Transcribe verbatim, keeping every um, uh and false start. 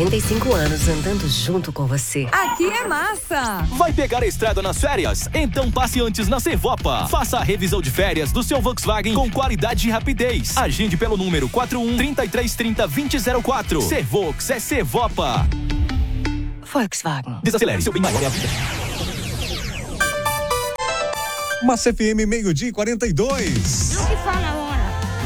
quarenta e cinco anos andando junto com você. Aqui é massa! Vai pegar a estrada nas férias? Então passe antes na Servopa. Faça a revisão de férias do seu Volkswagen com qualidade e rapidez. Agende pelo número quatro um, trinta e três trinta, vinte zero quatro. Servox é Servopa. Volkswagen. Desacelere, seu bem maior é a vida. Massa F M, meio-dia e quarenta e dois. O que fala agora?